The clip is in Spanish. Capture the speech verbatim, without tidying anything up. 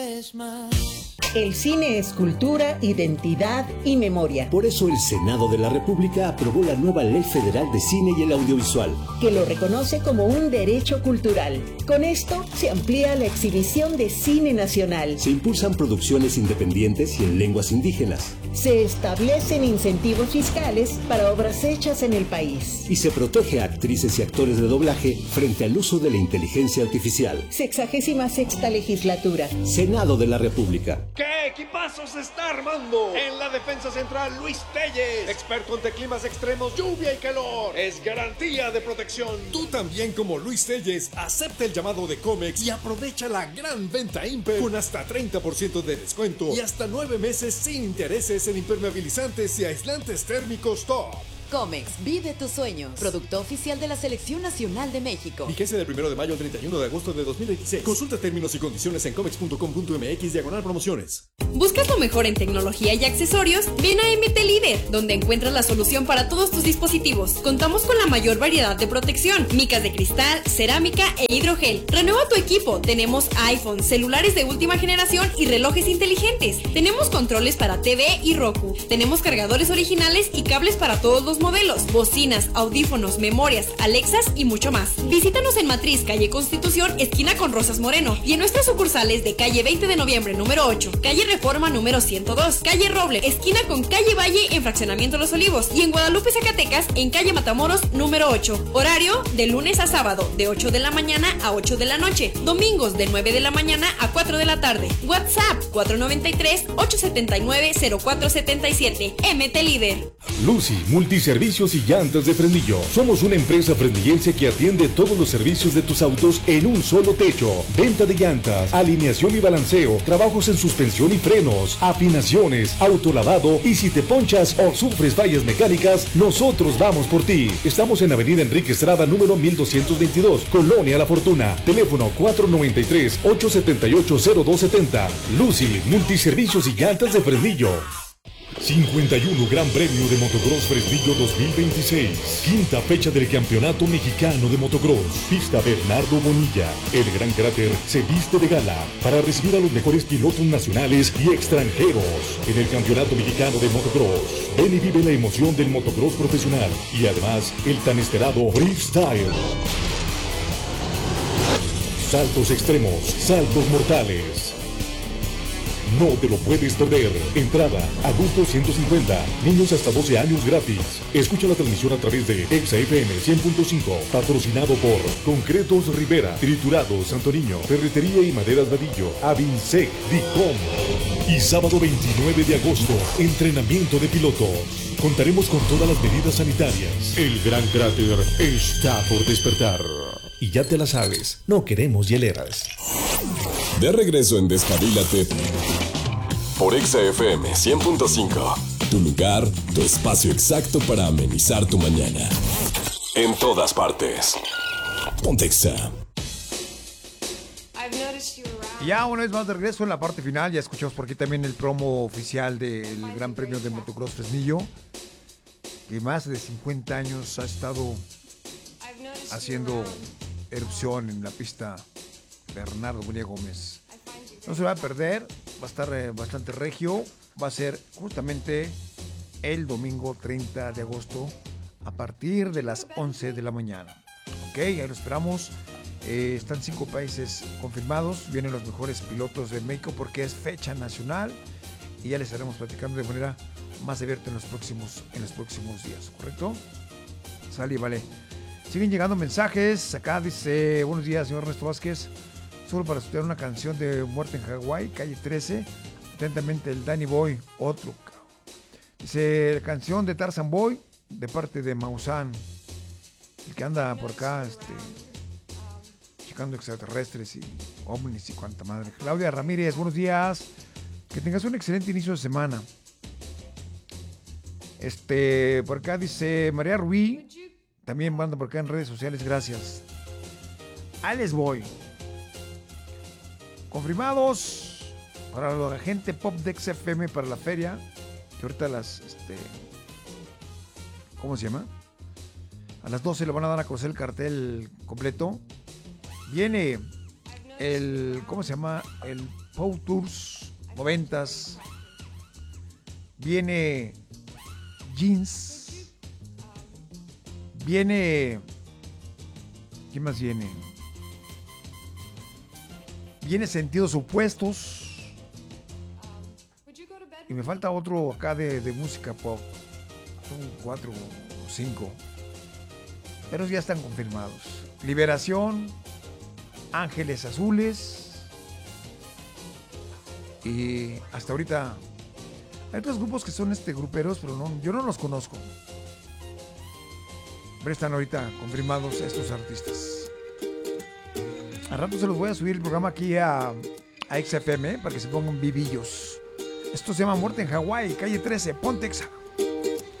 El cine es cultura, identidad y memoria. Por eso el Senado de la República aprobó la nueva Ley Federal de Cine y el Audiovisual, que lo reconoce como un derecho cultural. Con esto se amplía la exhibición de cine nacional. Se impulsan producciones independientes y en lenguas indígenas. Se establecen incentivos fiscales para obras hechas en el país. Y se protege a actrices y actores de doblaje frente al uso de la inteligencia artificial. Sexagésima sexta legislatura. Senado de la República. ¿Qué equipazo se está armando? En la defensa central, Luis Telles, experto ante climas extremos, lluvia y calor. Es garantía de protección. Tú también, como Luis Telles, acepta el llamado de Comex y aprovecha la gran venta Imper con hasta treinta por ciento de descuento y hasta nueve meses sin intereses en impermeabilizantes y aislantes térmicos top. Comex, vive tus sueños. Producto oficial de la Selección Nacional de México. Vigencia del primero de mayo al treinta y uno de agosto de dos mil veintiséis. Consulta términos y condiciones en comex punto com punto m x diagonal promociones. ¿Buscas lo mejor en tecnología y accesorios? Ven a M T Líder, donde encuentras la solución para todos tus dispositivos. Contamos con la mayor variedad de protección, micas de cristal, cerámica e hidrogel. Renueva tu equipo. Tenemos iPhone, celulares de última generación y relojes inteligentes. Tenemos controles para T V y Roku. Tenemos cargadores originales y cables para todos los modelos, bocinas, audífonos, memorias, Alexas y mucho más. Visítanos en Matriz, calle Constitución, esquina con Rosas Moreno, y en nuestras sucursales de calle veinte de noviembre número ocho, calle Reforma número ciento dos, calle Roble, esquina con calle Valle en Fraccionamiento Los Olivos, y en Guadalupe, Zacatecas, en calle Matamoros número ocho. Horario de lunes a sábado, de ocho de la mañana a ocho de la noche, domingos de nueve de la mañana a cuatro de la tarde. WhatsApp cuatro nueve tres, ocho siete nueve, cero cuatro siete siete. M T Líder. Lucy, multiservicios y llantas de Frenillo. Somos una empresa frenillense que atiende todos los servicios de tus autos en un solo techo. Venta de llantas, alineación y balanceo, trabajos en suspensión y frenos, afinaciones, autolavado, y si te ponchas o sufres fallas mecánicas, nosotros vamos por ti. Estamos en Avenida Enrique Estrada, número mil doscientos veintidós, Colonia La Fortuna. Teléfono cuatro nueve tres, ocho siete ocho, cero dos siete cero. Lucy, multiservicios y llantas de Frenillo. cincuenta y uno Gran Premio de Motocross Fresnillo dos mil veintiséis. Quinta fecha del Campeonato Mexicano de Motocross. Pista Bernardo Bonilla. El Gran Cráter se viste de gala para recibir a los mejores pilotos nacionales y extranjeros en el Campeonato Mexicano de Motocross. Ven y vive la emoción del motocross profesional y además el tan esperado freestyle. Saltos extremos, saltos mortales. No te lo puedes perder. Entrada, adultos ciento cincuenta, niños hasta doce años gratis. Escucha la transmisión a través de Exa F M cien punto cinco, patrocinado por Concretos Rivera, Triturados Santo Niño, Ferretería y Maderas Vadillo, Avinsec, Dicom. Y sábado veintinueve de agosto, entrenamiento de pilotos. Contaremos con todas las medidas sanitarias. El Gran Cráter está por despertar. Y ya te la sabes, no queremos hieleras. De regreso en Despabilate por Exa F M cien punto cinco. Tu lugar, tu espacio exacto para amenizar tu mañana. En todas partes. Ponte Exa. Y ya una vez más de regreso en la parte final. Ya escuchamos por aquí también el promo oficial del Gran Premio de Motocross Fresnillo, que más de cincuenta años ha estado haciendo erupción en la pista Bernardo Bonilla Gómez. No se va a perder, va a estar eh, bastante regio. Va a ser justamente el domingo treinta de agosto a partir de las once de la mañana. Ok, ahí lo esperamos. Eh, están cinco países confirmados. Vienen los mejores pilotos de México porque es fecha nacional y ya les estaremos platicando de manera más abierta en los próximos, en los próximos días, ¿correcto? Sale y vale. Siguen llegando mensajes. Acá dice: buenos días, señor Ernesto Vázquez. Solo para estudiar una canción de Muerte en Hawái, calle trece. Atentamente el Danny Boy, otro. Dice: la canción de Tarzan Boy, de parte de Maussan, el que anda por acá, este, checando extraterrestres y ovnis y cuanta madre. Claudia Ramírez, buenos días. Que tengas un excelente inicio de semana. Este, por acá dice María Ruiz. También manda por acá en redes sociales, gracias. Ahí les voy. Confirmados para la gente Pop de X F M para la feria, que ahorita a las, este, ¿cómo se llama? A las doce le van a dar a conocer el cartel completo. Viene el, ¿cómo se llama? El Futures, noventas. Viene Jeans. Viene... ¿Qué más viene? Viene Sentidos Opuestos. Y me falta otro acá de, de música pop. Son cuatro o cinco. Pero ya están confirmados. Liberación, Ángeles Azules. Y hasta ahorita hay otros grupos que son este gruperos, pero no, yo no los conozco. Pero están ahorita confirmados estos artistas. Al rato se los voy a subir el programa aquí a, a X F M, ¿eh? Para que se pongan vivillos. Esto se llama Muerte en Hawái, calle trece, Pontexa.